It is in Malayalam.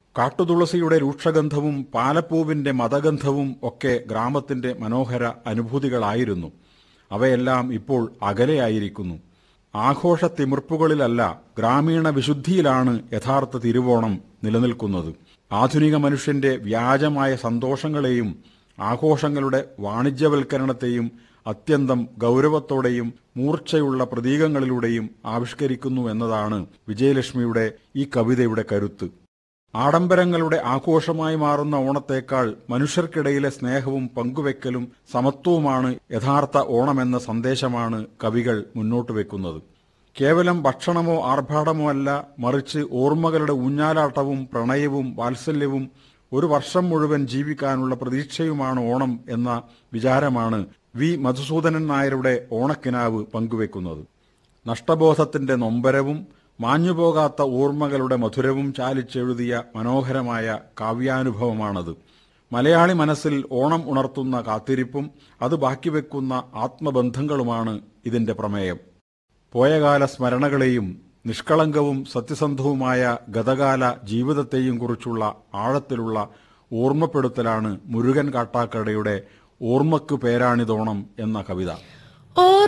കാട്ടുതുളസിയുടെ രൂക്ഷഗന്ധവും പാലപ്പൂവിന്റെ മദഗന്ധവും ഒക്കെ ഗ്രാമത്തിന്റെ മനോഹര അനുഭൂതികളായിരുന്നു. അവയെല്ലാം ഇപ്പോൾ അകലെയായിരിക്കുന്നു. ആഘോഷത്തിമിർപ്പുകളിലല്ല, ഗ്രാമീണ വിശുദ്ധിയിലാണ് യഥാർത്ഥ തിരുവോണം നിലനിൽക്കുന്നത്. ആധുനിക മനുഷ്യന്റെ വ്യാജമായ സന്തോഷങ്ങളെയും ആഘോഷങ്ങളുടെ വാണിജ്യവൽക്കരണത്തെയും അത്യന്തം ഗൗരവത്തോടെയും മൂർച്ചയുള്ള പ്രതീകങ്ങളിലൂടെയും ആവിഷ്കരിക്കുന്നു എന്നതാണ് വിജയലക്ഷ്മിയുടെ ഈ കവിതയുടെ കരുത്ത്. ആഡംബരങ്ങളുടെ ആഘോഷമായി മാറുന്ന ഓണത്തേക്കാൾ മനുഷ്യർക്കിടയിലെ സ്നേഹവും പങ്കുവെക്കലും സമത്വവുമാണ് യഥാർത്ഥ ഓണമെന്ന സന്ദേശമാണ് കവികൾ മുന്നോട്ട് വെക്കുന്നത്. കേവലം ഭക്ഷണമോ ആർഭാടമോ അല്ല, മറിച്ച് ഓർമ്മകളുടെ ഊഞ്ഞാലാട്ടവും പ്രണയവും വാത്സല്യവും ഒരു വർഷം മുഴുവൻ ജീവിക്കാനുള്ള പ്രതീക്ഷയുമാണ് ഓണം എന്ന വിചാരമാണ് വി മധുസൂദനൻ നായരുടെ ഓണക്കിനാവ് പങ്കുവെക്കുന്നത്. നഷ്ടബോധത്തിന്റെ നൊമ്പരവും മാഞ്ഞുപോകാത്ത ഓർമ്മകളുടെ മധുരവും ചാലിച്ചെഴുതിയ മനോഹരമായ കാവ്യാനുഭവമാണത്. മലയാളി മനസ്സിൽ ഓണം ഉണർത്തുന്ന കാത്തിരിപ്പും അത് ബാക്കിവെക്കുന്ന ആത്മബന്ധങ്ങളുമാണ് ഇതിന്റെ പ്രമേയം. പോയകാല സ്മരണകളെയും നിഷ്കളങ്കവും സത്യസന്ധവുമായ ഗതകാല ജീവിതത്തെയും കുറിച്ചുള്ള ആഴത്തിലുള്ള ഓർമ്മപ്പെടുത്തലാണ് മുരുകൻ കാട്ടാക്കടയുടെ ഓർമ്മക്കു പേരാണിതോണം എന്ന കവിത.